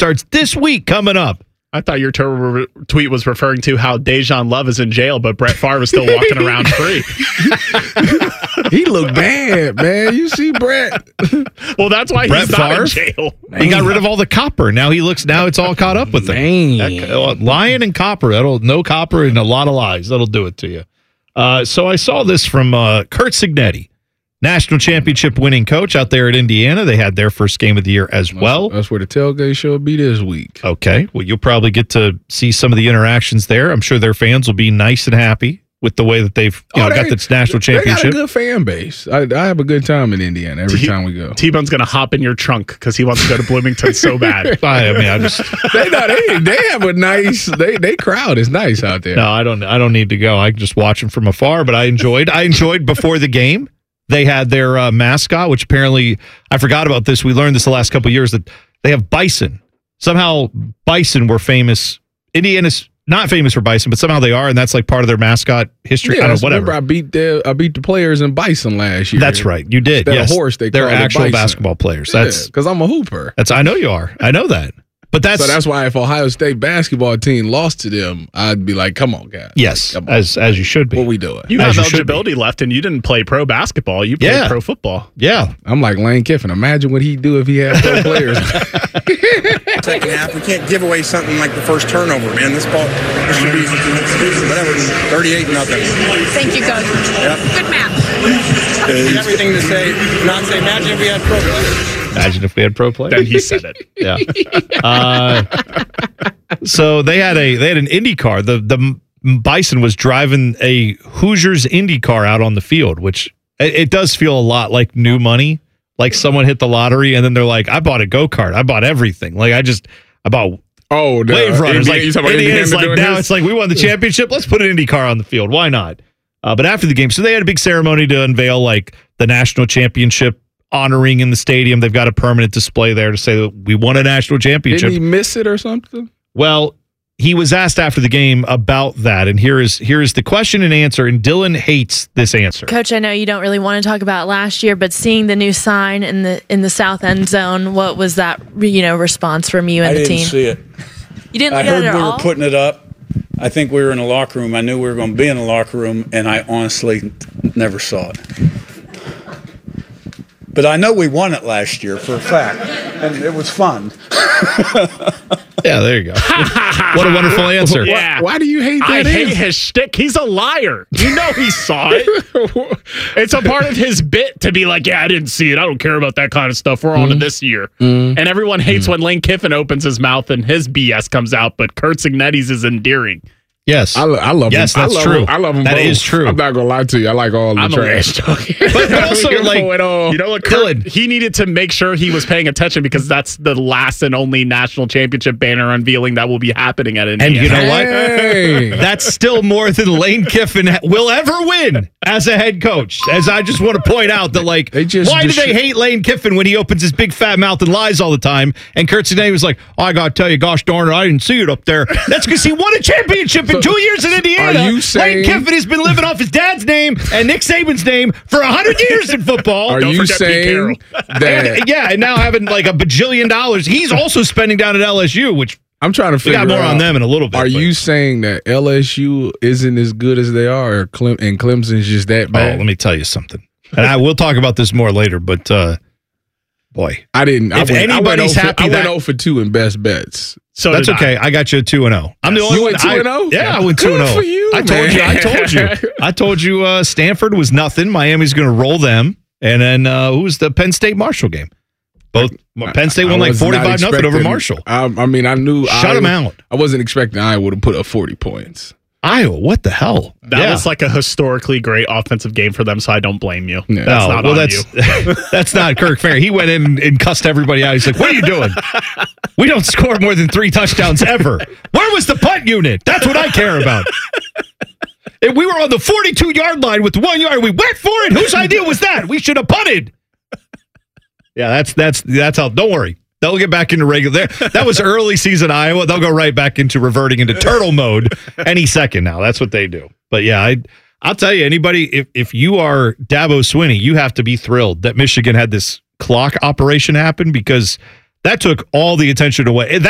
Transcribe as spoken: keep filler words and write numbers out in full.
starts this week coming up. I thought your ter- tweet was referring to how Dejan Love is in jail, but Brett Favre is still walking around free. He looked bad, man. You see Brett? Well, that's why Brett he's not Favre? in jail. He got rid of all the copper. Now he looks. Now it's all caught up with him. That, uh, lion and copper. That'll no copper and a lot of lies. That'll do it to you. Uh, so I saw this from uh, Curt Cignetti, national championship winning coach out there at Indiana. They had their first game of the year as well. That's, that's where the tailgate show will be this week. Okay. Well, you'll probably get to see some of the interactions there. I'm sure their fans will be nice and happy with the way that they've you Oh, know, they- got this national They got a championship. good fan base. I, I have a good time in Indiana every T- time we go. T-Bone's going to hop in your trunk because he wants to go to Bloomington so bad. I, I mean, I just they, no, they they have a nice they they crowd is nice out there. no, I don't. I don't need to go. I can just watch them from afar. But I enjoyed. I enjoyed before the game. They had their uh, mascot, which apparently I forgot about this. We learned this the last couple of years that they have bison. Somehow bison were famous. Indiana's not famous for bison, but somehow they are, and that's like part of their mascot history. Yeah, I don't know, whatever. remember I beat the I beat the players in bison last year. That's right. You did. Instead of Yes, horse, they they're called it actual bison. basketball players. That's because I'm a hooper. that's. I know you are. I know that. But that's So that's why if Ohio State basketball team lost to them, I'd be like, "Come on, guys! yes, Come on. as as you should be. What we doing?" You As have you should be. eligibility left, and you didn't play pro basketball. You played Yeah. pro football. yeah. I'm like Lane Kiffin. Imagine what he'd do if he had pro players. Second half, we can't give away something like the first turnover, man. This ball, this should be whatever, thirty-eight nothing. Thank you, Coach. Yep. Good match. Everything to say, not say. Imagine if we had pro players. Imagine if we had pro players. Then he said it. Yeah. Uh, so they had a they had an Indy car. The the Bison was driving a Hoosiers Indy car out on the field, which it, it does feel a lot like new money. Like someone hit the lottery and then they're like, I bought a go-kart. I bought everything. Like I just I bought Oh, the, wave runners. Indiana- Like you talking about Indiana's Indiana like doing now this? it's like we won the championship. Let's put an Indy car on the field. Why not? Uh, but after the game, so they had a big ceremony to unveil like the national championship honoring in the stadium. They've got a permanent display there to say that we won a national championship. Didn't he miss it or something? Well, he was asked after the game about that, and here is here is the question and answer. And Dylan hates this answer. Coach, I know you don't really want to talk about last year, but seeing the new sign in the in the south end zone, what was that you know response from you and I the didn't team? see it. You didn't I look at heard it at we all. were putting it up. I think we were in the locker room. I knew we were going to be in the locker room, and I honestly never saw it. But I know we won it last year for a fact, and it was fun. Yeah, there you go. What a wonderful answer. Yeah. Why do you hate that? I hate answer? his shtick. He's a liar. You know he saw it. It's a part of his bit to be like, yeah, I didn't see it. I don't care about that kind of stuff. We're on to this year. And everyone hates when Lane Kiffin opens his mouth and his B S comes out, but Curt Cignetti's is endearing. Yes. I, lo- I love Yes, them. that's I love true. Them. I love them That both. is true. I'm not gonna lie to you. I like all the I'm a trash. trash But, but also, like, You know what, Kurt, Dylan. he needed to make sure he was paying attention because that's the last and only national championship banner unveiling that will be happening at Indiana. and you know what? Hey. That's still more than Lane Kiffin will ever win as a head coach. As I just want to point out that, like, They just why do dis- they hate Lane Kiffin when he opens his big fat mouth and lies all the time? And Curt Cignetti was like, oh, I got to tell you, gosh darn it, I didn't see it up there. That's because he won a championship in two years in Indiana. Are you Lane saying- Kiffin has been living off his dad's name and Nick Saban's name for one hundred years in football. Are Don't you forget Pete saying that? And, yeah, and now having like a bajillion dollars. He's also spending down at L S U, which I'm trying to we figure got more out, on them in a little bit. Are but- you saying that L S U isn't as good as they are, or Clem- and Clemson's just that Oh, bad? let me tell you something. And I will talk about this more later, but uh, boy, I didn't. I If went, anybody's I went happy I went that- zero for two in best bets. So that's did I. okay. I. got you a two and zero. I'm the only You one. went two I- and oh? Yeah, I went two Good and zero. for you, I told man. you. I told you. I told you. Uh, Stanford was nothing. Miami's going to roll them, and then uh, who was the Penn State Marshall game? Both Penn State I won like was not forty-five nothing over expecting- Marshall. I, I mean, I knew. Shut Iowa, them out. I wasn't expecting Iowa to put up forty points. Iowa, what the hell? That Yeah. was like a historically great offensive game for them, so I don't blame you. Yeah. That's No, not well, on that's you. that's not Kirk Fair. He went in and cussed everybody out. He's like, "What are you doing? We don't score more than three touchdowns ever. Where was the punt unit? That's what I care about." And we were on the forty-two yard line with one yard. We went for it. Whose idea was that? We should have punted. Yeah, that's that's that's how. Don't worry. They'll get back into regular. That was early season Iowa. They'll go right back into reverting into turtle mode any second now. That's what they do. But yeah, I, I'll tell you, anybody, if, if you are Dabo Swinney, you have to be thrilled that Michigan had this clock operation happen because that took all the attention away. That